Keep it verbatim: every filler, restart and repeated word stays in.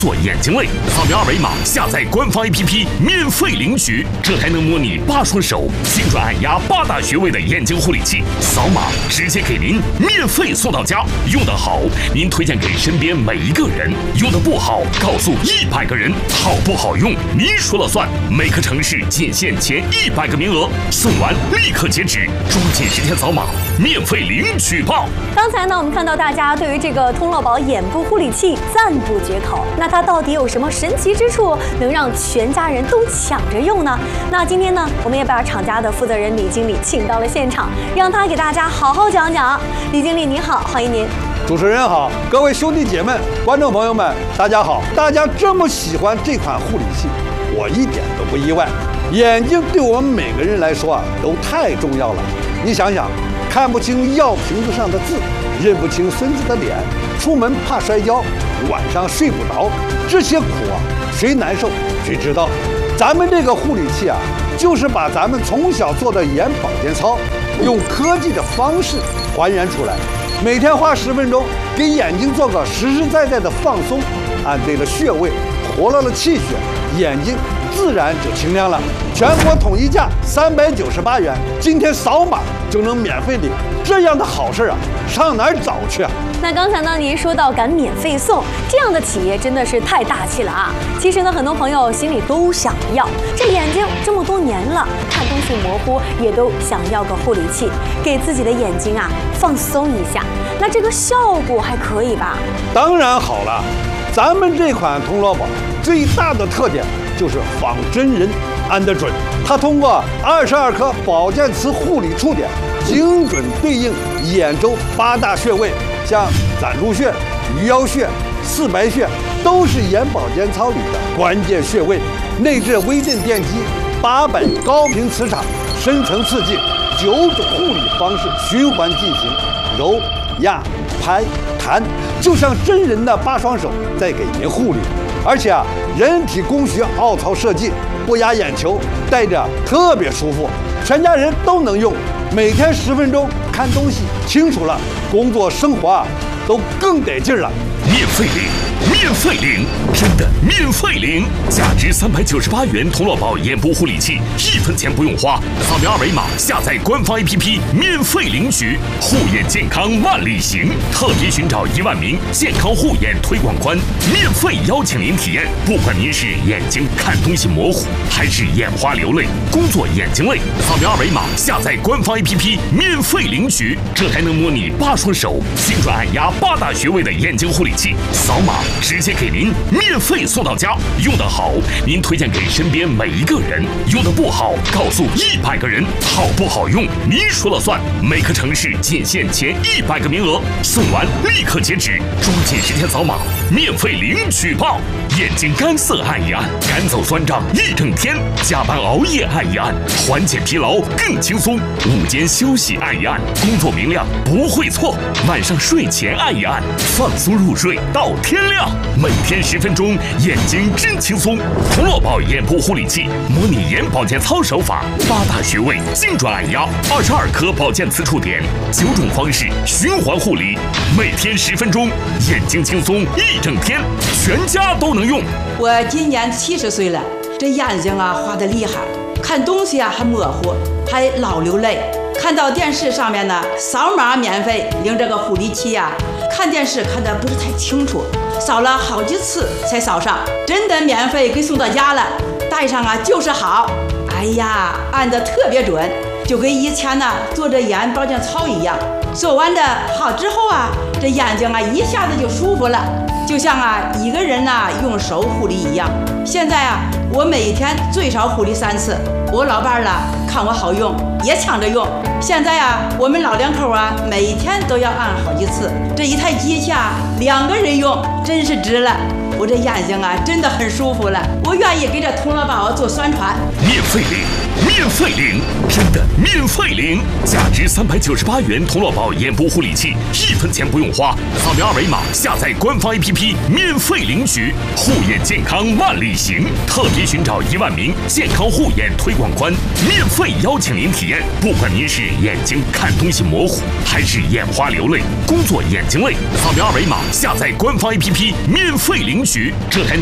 做眼睛类，扫描二维码下载官方 A P P 免费领取，这还能模拟八双手、精准按压八大穴位的眼睛护理器，扫码直接给您免费送到家。用得好，您推荐给身边每一个人；用得不好，告诉一百个人。好不好用，您说了算。每个城市仅限前一百个名额，送完立刻截止，抓紧时间扫码，免费领取吧。 刚才呢，我们看到大家对于这个通络宝眼部护理器赞不绝口，那它到底有什么神奇之处，能让全家人都抢着用呢？那今天呢，我们也把厂家的负责人李经理请到了现场，让他给大家好好讲讲。李经理您好，欢迎您。 主持人好，各位兄弟姐妹、观众朋友们，大家好！大家这么喜欢这款护理器，我一点都不意外。眼睛对我们每个人来说啊，都太重要了。你想想，看不清药瓶子上的字，认不清孙子的脸，出门怕摔跤，晚上睡不着，这些苦啊，谁难受谁知道。咱们这个护理器啊，就是把咱们从小做的眼保健操，用科技的方式还原出来。每天花十分钟，给眼睛做个实实在在的放松，按对了穴位，活络了气血，眼睛自然就清亮了。全国统一价三百九十八元，今天扫码就能免费领，这样的好事啊，上哪儿找去啊？ 那刚才呢，您说到敢免费送，这样的企业真的是太大气了啊！其实呢，很多朋友心里都想要，这眼睛这么多年了，看东西模糊，也都想要个护理器，给自己的眼睛啊放松一下。那这个效果还可以吧？ 当然好了，咱们这款通络宝最大的特点就是仿真人安得准，它通过二十二颗保健瓷护理触点，精准对应眼周八大穴位，像攒竹穴、鱼腰穴、四白穴，都是眼保健操里的关键穴位。内置微震电机，八百高频磁场，深层刺激，九种护理方式循环进行，揉、压、拍、弹，就像真人的八双手在给您护理。而且啊，人体工学凹槽设计，不压眼球，戴着特别舒服，全家人都能用。每天十分钟，看东西清楚了，工作生活啊都更得劲儿了。 免费领，免费领，真的免费领！价值三百九十八元通络宝眼部护理器，一分钱不用花，扫描二维码下载官方 A P P 免费领取。护眼健康万里行，特别寻找一万名健康护眼推广官，免费邀请您体验。不管您是眼睛看东西模糊，还是眼花流泪，工作眼睛累，扫描二维码下载官方 A P P 免费领取，这还能模拟八双手、精准按压八大穴位的眼睛护理器，扫码直接给您免费送到家。用得好，您推荐给身边每一个人；用得不好，告诉一百个人。好不好用，您说了算。每个城市仅限前一百个名额，送完立刻截止，抓紧时间扫码，免费领取吧。眼睛干涩按一按，赶走酸胀一整天；加班熬夜按一按，缓解疲劳更轻松；午间休息按一按，工作明亮不会错；晚上睡前按一按，放松入睡到天亮。每天十分钟，眼睛真轻松。通络宝眼部护理器，模拟眼保健操手法，八大穴位精准按压，二十二颗保健磁触点，九种方式循环护理，每天十分钟，眼睛轻松一整天，全家都能用。 我今年七十岁了，这眼睛啊花得厉害，看东西啊还模糊，还老流泪。看到电视上面呢，扫码免费领这个护理器呀、啊，看电视看得不是太清楚，扫了好几次才扫上，真的免费给送到家了，戴上啊就是好。哎呀，按得特别准，就跟以前呢做这眼保健操一样。做完的好之后啊，这眼睛啊一下子就舒服了，就像啊一个人呐、啊、用手护理一样。现在啊，我每天最少护理三次。我老伴儿了看我好用，也抢着用。现在啊，我们老两口啊，每天都要按好几次。这一台机器啊，两个人用真是值了。我这眼睛啊，真的很舒服了。我愿意给这通络宝做宣传。 免费领， 免费领，真的免费领！价值三百九十八元童乐宝眼部护理器，一分钱不用花，扫描二维码下载官方 A P P 免费领取。护眼健康万里行，特别寻找一万名健康护眼推广官，免费邀请您体验。不管您是眼睛看东西模糊，还是眼花流泪、工作眼睛累，扫描二维码下载官方 A P P 免费领取。这台